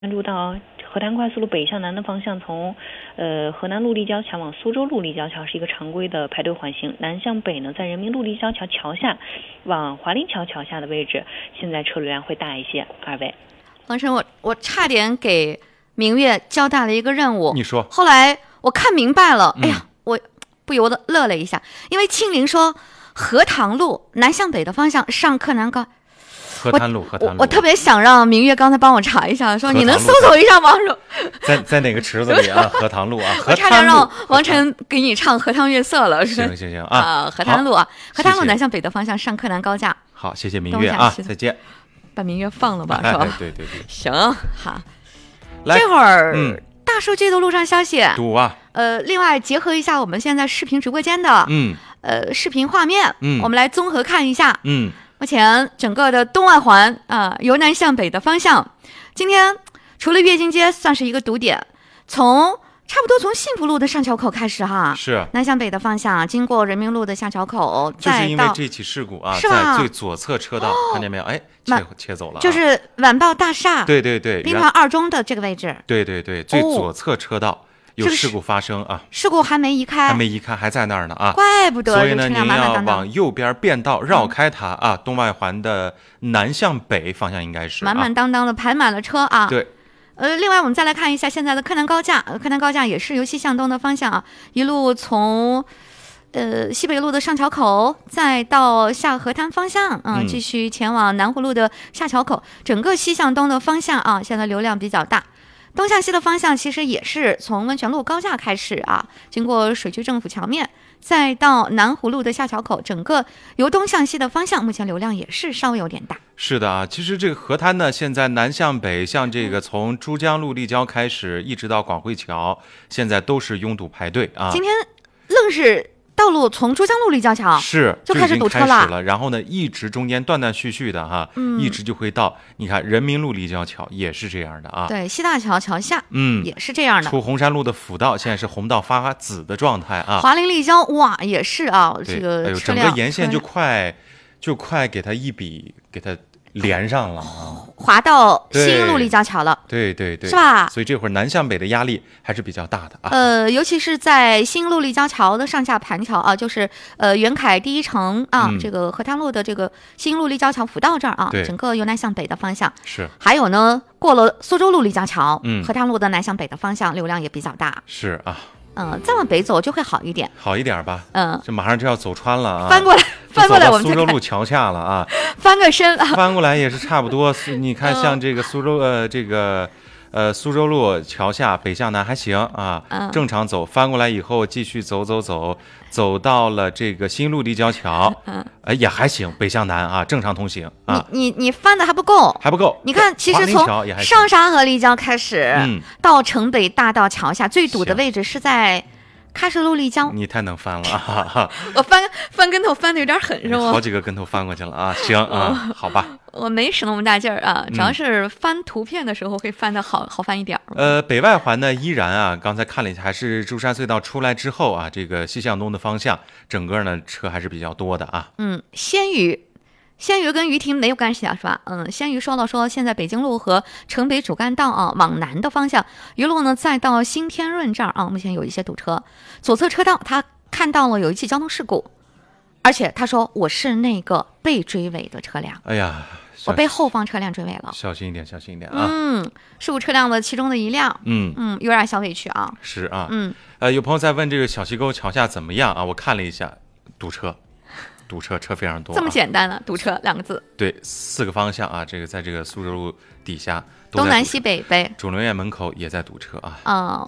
关注到河滩快速路北向南的方向，从河南陆立交桥往苏州陆立交桥是一个常规的排队缓行。南向北呢，在人民陆立交桥桥下往华林桥桥下的位置，现在车流量会大一些。二位， 王晨，我差点给明月交代了一个任务， 你说。 后来我看明白了，哎呀，我不由得乐了一下，因为庆龄说荷塘路南向北的方向上柯南高。 河滩路， 我特别想让明月刚才帮我查一下，说你能搜索一下吗？ 在哪个池子里啊？河塘路啊， 我差点让王晨给你唱《荷塘月色》了。 行啊， 河滩路啊，河滩路南向北的方向上柯南高架。 好，谢谢明月啊，再见。 把明月放了吧，是吧？ 对， 行好。这会儿大数据的路上消息堵啊。 另外结合一下我们现在视频直播间的视频画面，我们来综合看一下。目前整个的东外环由南向北的方向，今天除了月经街算是一个堵点，差不多从幸福路的上桥口开始哈， 是南向北的方向，经过人民路的下桥口， 就是因为这起事故啊，在最左侧车道，看见没有？哎，切走了， 就是晚报大厦， 对， 兵团二中的这个位置， 对，最左侧车道。有事故发生啊！ 事故还没移开， 还在那儿呢啊！ 怪不得。 所以呢，您要往右边变道绕开它啊，东外环的南向北方向应该是满满当当的排满了车啊。 对。 另外我们再来看一下现在的柯南高架，柯南高架也是由西向东的方向啊，一路从西北路的上桥口，再到下河滩方向继续前往南湖路的下桥口，整个西向东的方向啊，现在流量比较大。东向西的方向其实也是从温泉路高架开始啊，经过水区政府桥面，再到南湖路的下桥口，整个由东向西的方向，目前流量也是稍微有点大。 是的啊，其实这个河滩呢，现在南向北，像这个从珠江路立交开始，一直到广汇桥，现在都是拥堵排队啊。 今天愣是道路从珠江路立交桥就开始堵车了， 然后呢，一直中间断断续续的哈，一直就会到你看人民路立交桥也是这样的啊， 对，西大桥桥下也是这样的。 出红山路的辅道现在是红到发紫的状态啊， 华林立交哇也是啊，这个整个沿线就快给它一笔给它连上了啊， 滑到新路立交桥了， 对， 是吧？ 所以这会儿南向北的压力还是比较大的啊。 尤其是在新路立交桥的上下盘桥啊，就是袁凯第一城啊，这个河滩路的这个新路立交桥辅道这儿啊，整个由南向北的方向是。 还有呢，过了苏州路立交桥，河滩路的南向北的方向流量也比较大。 是啊。 再往北走就会好一点吧。这马上就要走穿了啊， 翻过来我们苏州路桥下了啊， 翻个身啊， 翻过来也是差不多。你看像这个苏州路桥下北向南还行啊，正常走，翻过来以后继续走到了这个新路立交桥，也还行，北向南啊，正常通行啊。 你翻的还不够。你看，其实从上沙河立交开始，到城北大道桥下，最堵的位置是在喀什路立交。 你太能翻了啊！ 我翻跟头翻的有点狠，是吗？ 好几个跟头翻过去了啊！行啊，好吧。 我没使那么大劲儿啊，主要是翻图片的时候会翻的好翻一点。 北外环呢依然啊，刚才看了一下，还是珠山隧道出来之后啊，这个西向东的方向，整个呢车还是比较多的啊。 鲜鱼跟于婷没有关系啊，是吧？鲜鱼说现在北京路和城北主干道啊往南的方向，一路呢再到新天润这儿啊，目前有一些堵车。左侧车道他看到了有一起交通事故，而且他说我是那个被追尾的车辆。 哎呀， 我被后方车辆追尾了， 小心一点啊！ 事故车辆的其中的一辆，有点小委屈啊。 是啊，有朋友在问这个小溪沟桥下怎么样啊？我看了一下，堵车车非常多， 这么简单的堵车2个字。 对，4个方向啊，这个在这个苏州路底下， 东南西北呗。 肿瘤院门口也在堵车啊。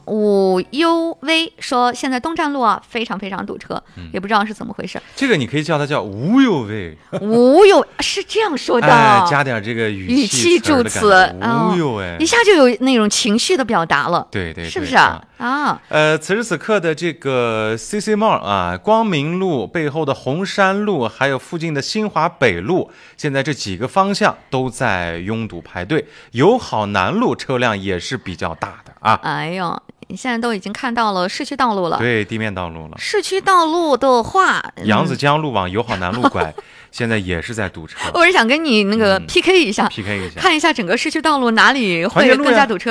UUV 说现在东站路啊非常非常堵车，也不知道是怎么回事。 这个你可以叫它叫无有味， 是这样说的， 加点这个语气助词， 无有哎， 一下就有那种情绪的表达了。 对， 是不是啊？ 此时此刻的这个 CC Mall 啊，光明路背后的红山路，还有附近的新华北路，现在这几个方向都在拥堵排队。友好南路车辆也是比较大的啊。 哎呦， 你现在都已经看到了市区道路了。 对，地面道路了。 市区道路的话， 扬子江路往友好南路拐，现在也是在堵车。 我是想跟你那个 PK 一下， PK 一下， 看一下整个市区道路哪里会更加堵车。